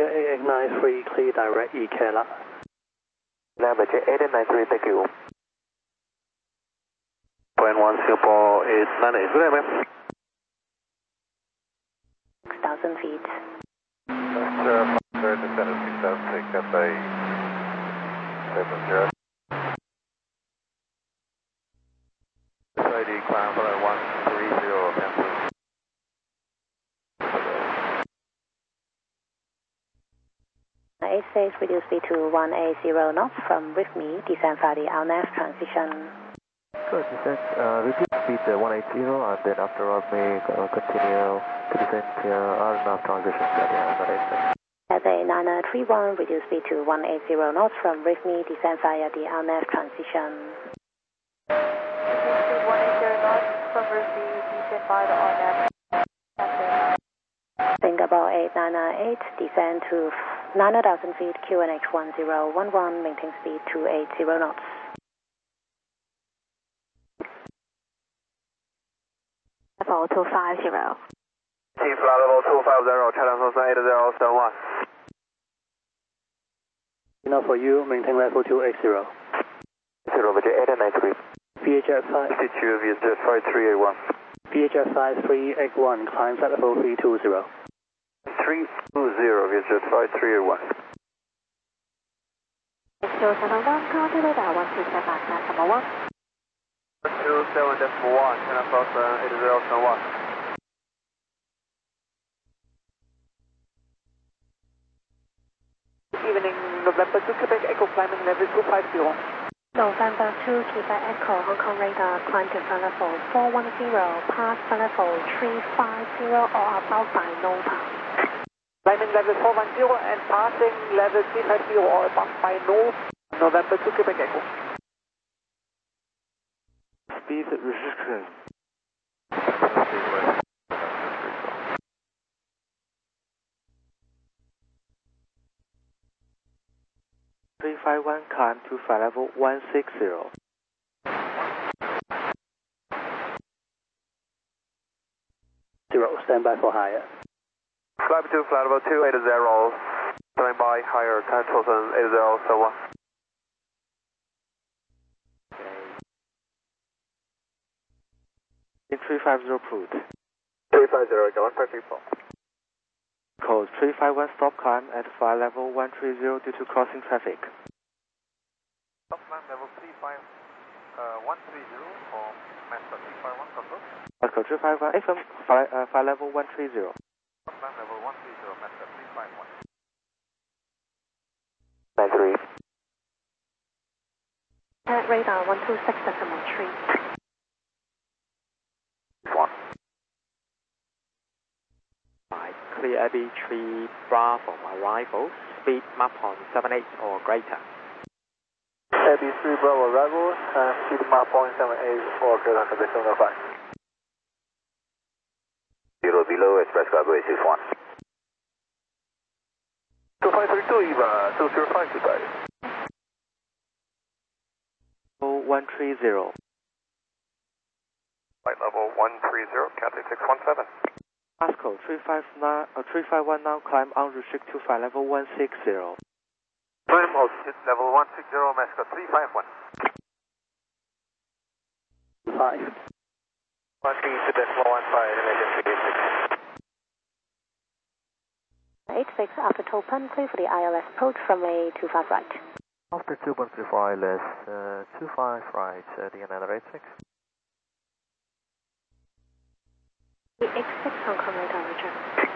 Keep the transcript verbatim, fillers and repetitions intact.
Jet eight nine three, clear direct E K 啦。 Number Jet eight nine three, thank you. Point one Singapore eight nine eight, good evening. six thousand feet. Sir, third descendant six thousand, take up a seven zero. I D climb for one three zero, cancel. eight six, reduce speed to one eight zero knots from with me, descend via the L N A V transition. Good, descend, uh, repeat speed uh, one eight zero and then afterward may uh, continue to descend uh, R N A V transition via the L N A V. As a nine nine three one, reduce speed to one eight zero knots from with me, descend via the L N A V transition. one eight zero knots from with me, descend via the L N A V. Singapore eight nine nine eight, descend to nine thousand feet, Q N H one zero one one, maintain speed two eight zero knots. Level two five zero. T flight level two five zero, China Southern eight zero seven one. Now for you, maintain level two eight zero. Zero, Jet eight nine three. V H F five. Altitude, V H F five three eight one. V H F five three eight one, climb flight level three two zero. three two zero, V H F five three eight one. zero seven one, current radar one two seven, decimal one. one two seven decimal one, China Southern eight zero seven one. Evening, November two, Quebec Echo climbing level two five zero. November two, Quebec Echo, Hong Kong radar, climb to flight level four one zero, pass flight level three five zero or above by Nova. Climbing level four one zero and passing level three five zero or above by Nova. November two, Quebec Echo. Speed restriction. three five one, climb to flight level one six zero. Zero, stand by for higher. Climb to flight level two eight zero, stand by higher, China Southern eight zero seven one. In three five zero put. three five zero, go on, perfect four. Code three five one, stop climb at flight level one three zero due to crossing traffic. Stop climb level three five one three zero for master three five one, confirm. Code three five one, F M, flight, uh, flight level one three zero. Stop climb level one three zero, master three five one. nine three. At radar one two six decimal three. one. Clear Abbey three Bravo arrival, speed map on seven eight or greater. Abbey three Bravo arrival, uh, speed map point seven eight or greater, condition of five. Zero below, express cargo six one. two five three two, Eva, two zero five, goodbye. one three zero. Flight level one three zero, Cathay six one seven. Pasco three five nine, uh, three five one now, climb unrestricted to flight level one six zero. Climb altitude level one six zero, Mascot three five one. Five. one three to decimal one five, emergency eight six. eight six after Topan, clear for the I L S approach from a two five right. After two point three four I L S, uh, two five right, uh, the another eight six. The X six Hong Kong radar, Roger.